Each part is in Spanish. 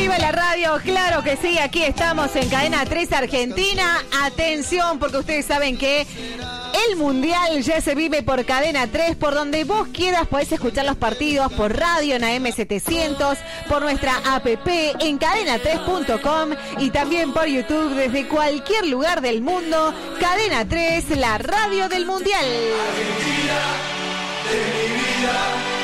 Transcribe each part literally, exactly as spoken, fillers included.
Viva la radio, claro que sí, aquí estamos en Cadena tres Argentina. Atención, porque ustedes saben que el Mundial ya se vive por Cadena tres, por donde vos quieras podés escuchar los partidos, por radio en A M setecientos, por nuestra app en cadena tres punto com y también por YouTube desde cualquier lugar del mundo. Cadena tres, la radio del Mundial. Argentina, de mi vida,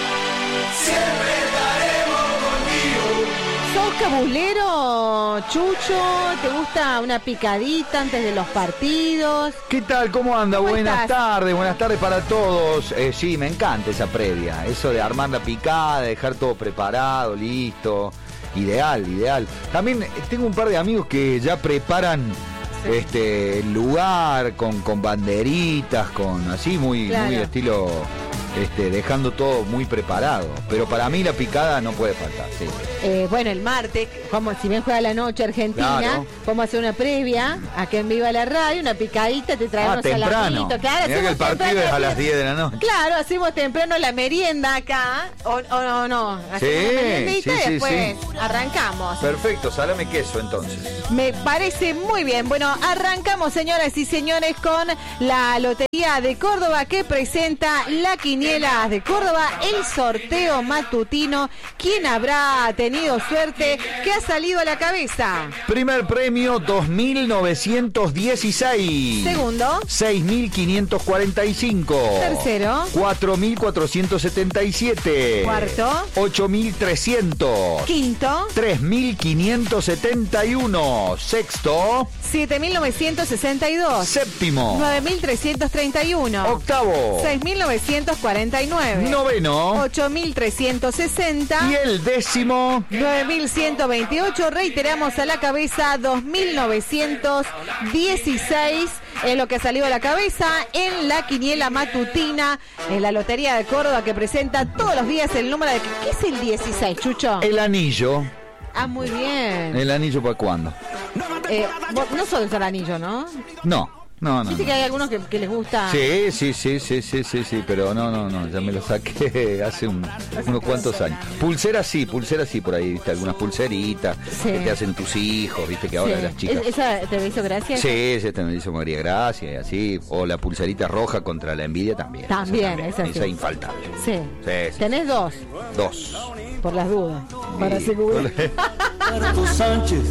siempre estaremos contigo. ¿Sos cabulero, Chucho? ¿Te gusta una picadita antes de los partidos? ¿Qué tal? ¿Cómo anda? ¿Cómo buenas estás? tardes, buenas tardes para todos. Eh, sí, me encanta esa previa. Eso de armar la picada, dejar todo preparado, listo. Ideal, ideal. También eh, tengo un par de amigos que ya preparan sí. este el lugar con, con banderitas, con así muy, claro. muy estilo... Este, dejando todo muy preparado. Pero para mí la picada no puede faltar, sí. Eh, bueno, el martes, como si bien juega la noche Argentina, claro. vamos a hacer una previa, acá en Viva la Radio, una picadita, te traemos ah, temprano. Claro, mirá que el partido es a las diez de la noche. Claro, hacemos temprano la merienda acá, o, o no, no, hacemos sí, una meriendita sí, y sí, después sí. arrancamos. Perfecto, salame queso entonces. Me parece muy bien. Bueno, arrancamos, señoras y señores, con la Lotería de Córdoba que presenta la Quiniela de Córdoba, el sorteo matutino. ¿Quién habrá tenido suerte? ¿Qué ha salido a la cabeza? Primer premio, dos mil novecientos dieciséis. Segundo, seis mil quinientos cuarenta y cinco. tercero, cuatro mil cuatrocientos setenta y siete. cuarto, ocho mil trescientos. quinto, tres mil quinientos setenta y uno. Sexto, siete mil novecientos sesenta y dos. séptimo, nueve mil trescientos treinta y uno. octavo, seis mil novecientos cuarenta y nueve. noveno, ocho mil trescientos sesenta. y el décimo, nueve mil ciento veintiocho, reiteramos a la cabeza, dos mil novecientos dieciséis es lo que ha salido a la cabeza en la quiniela matutina, en la Lotería de Córdoba que presenta todos los días el número de... ¿Qué es el dieciséis, Chucho? el anillo. Ah, muy bien. ¿El anillo para cuándo? Eh, vos no sos el anillo, ¿no? No. No, no, Dice no. que hay algunos que, que les gusta. Sí, sí, sí, sí, sí, sí, sí, pero no, no, no, ya me lo saqué hace un, unos cuantos años. Pulseras sí, pulseras sí, por ahí, viste, algunas pulseritas sí. que te hacen tus hijos, viste, que ahora sí. las chicas... ¿Esa te hizo gracia? Sí, esa te me hizo María Gracia, y así, o la pulserita roja contra la envidia también. También, esa, esa también, sí. esa infaltable. Sí. Sí, sí. ¿Tenés dos? Dos. Por las dudas. Para asegurar. Sánchez,